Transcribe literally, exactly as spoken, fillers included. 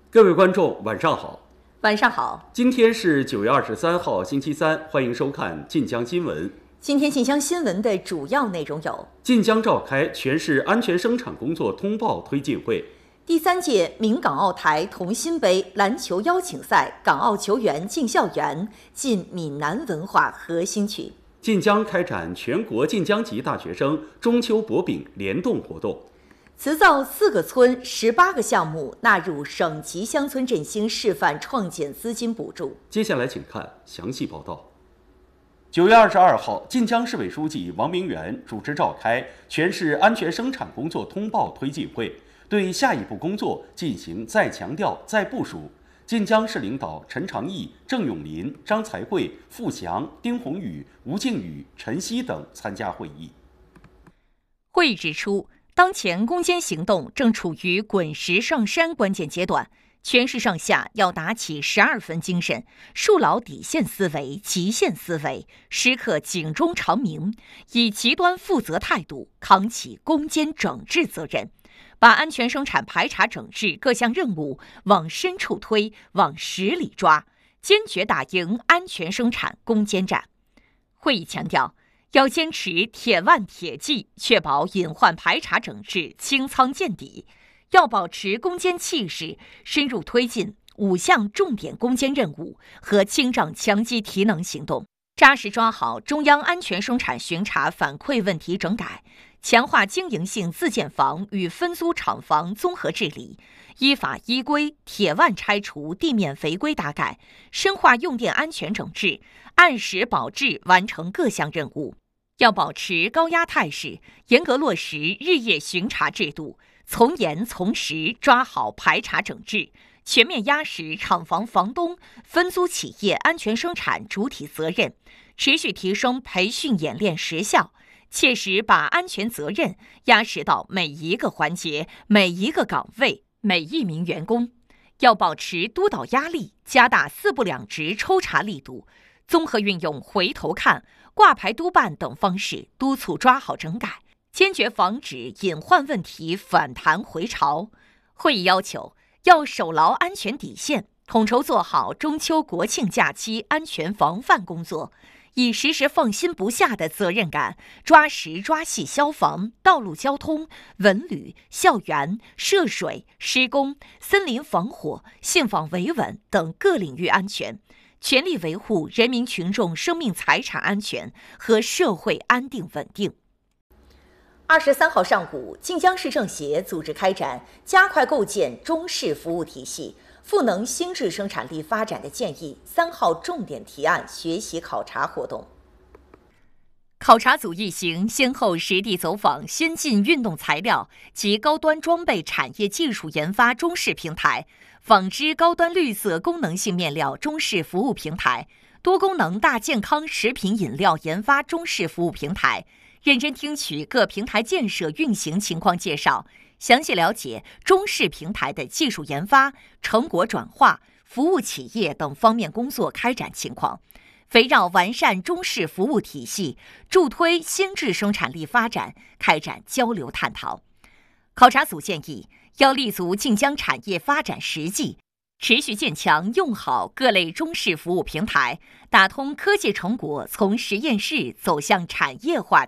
各位观众，晚上好。 晚上好。 今天是九月二十三号，星期三，欢迎收看晋江新闻。 今天晋江新闻的主要内容有： 晋江召开全市安全生产工作通报推进会； 第三届闽港澳台同心杯篮球邀请赛港澳球员进校园进闽南文化核心区； 晋江开展全国晋江籍大学生中秋博饼联动活动； 慈灶四个村十八个项目纳入省级乡村振兴示范创建资金补助。 接下来请看详细报道。九月二十二号，晋江市委书记王明元主持召开全市安全生产工作通报推进会，对下一步工作进行再强调、再部署。晋江市领导陈长义、郑永林、张才贵、付翔、丁宏宇、吴靖宇、陈曦等参加会议。 会议指出，当前攻坚行动正处于滚石上山关键阶段，全市上下要打起十二分精神，树牢底线思维、极限思维，时刻警钟长鸣，以极端负责态度扛起攻坚整治责任，把安全生产排查整治各项任务往深处推，往实里抓，坚决打赢安全生产攻坚战。会议强调，要坚持铁腕铁骑，确保隐患排查整治清仓见底；要保持攻坚气势，深入推进五项重点攻坚任务和清障强击提能行动，扎实抓好中央安全生产巡查反馈问题整改，强化经营性自建房与分租厂房综合治理，依法依规铁腕拆除地面违规大盖，深化用电安全整治，按时保质完成各项任务。要保持高压态势，严格落实日夜巡查制度，从严从实抓好排查整治，全面压实厂房房东、分租企业安全生产主体责任，持续提升培训演练实效，切实把安全责任压实到每一个环节、每一个岗位、每一名员工。要保持督导压力，加大四不两直抽查力度，综合运用回头看、挂牌督办等方式督促抓好整改，坚决防止隐患问题反弹回潮。会议要求，要守牢安全底线，统筹做好中秋国庆假期安全防范工作，以时时放心不下的责任感，抓实抓细消防、道路交通、文旅、校园、涉水、施工、森林防火、信访维稳等各领域安全，全力维护人民群众生命财产安全和社会安定稳定。 二十三号上午，晋江市政协组织开展加快构建中式服务体系、赋能新质生产力发展的建议三号重点提案学习考察活动。 考察组一行先后实地走访先进运动材料及高端装备产业技术研发中式平台、纺织高端绿色功能性面料中式服务平台、多功能大健康食品饮料研发中式服务平台，认真听取各平台建设运行情况介绍，详细了解中式平台的技术研发、成果转化、服务企业等方面工作开展情况，围绕完善中式服务体系、助推新质生产力发展开展交流探讨。考察组建议，要立足晋江产业发展实际，持续建强用好各类中式服务平台，打通科技成果从实验室走向产业化